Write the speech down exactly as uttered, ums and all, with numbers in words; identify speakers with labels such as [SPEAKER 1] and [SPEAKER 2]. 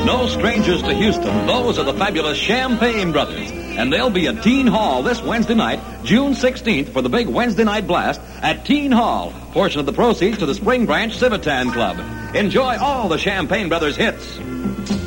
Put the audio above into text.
[SPEAKER 1] No strangers to Houston. Those are the fabulous Champagne Brothers. And they'll be at Teen Hall this Wednesday night, June sixteenth, for the big Wednesday night blast at Teen Hall. Portion of the proceeds to the Spring Branch Civitan Club. Enjoy all the Champagne Brothers hits.